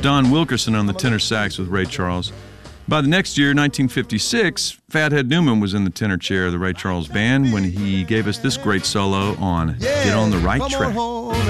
Don Wilkerson on the tenor sax with Ray Charles. By the next year, 1956, Fathead Newman was in the tenor chair of the Ray Charles Band when he gave us this great solo on Get on the Right Track.